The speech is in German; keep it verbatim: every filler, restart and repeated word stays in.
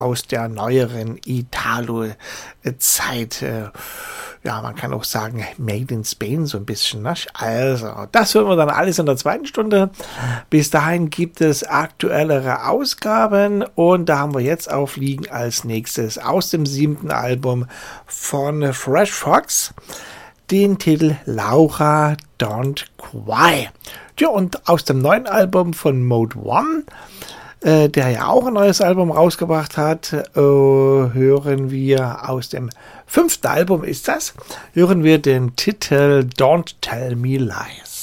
aus der neueren Italo-Zeit. Ja, man kann auch sagen, Made in Spain so ein bisschen. Ne? Also, das hören wir dann alles in der zweiten Stunde. Bis dahin gibt es aktuellere Ausgaben und da haben wir jetzt aufliegen als nächstes aus dem siebten Album von Fresh Fox den Titel Laura Don't Cry. Ja, und aus dem neuen Album von Mode One, äh, der ja auch ein neues Album rausgebracht hat, äh, hören wir aus dem fünften Album ist das, hören wir den Titel Don't Tell Me Lies.